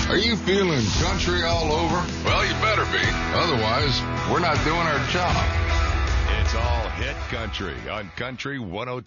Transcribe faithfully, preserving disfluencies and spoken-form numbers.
Are you feeling country all over? Well, you better be. Otherwise, we're not doing our job. It's all hit country on Country one oh two.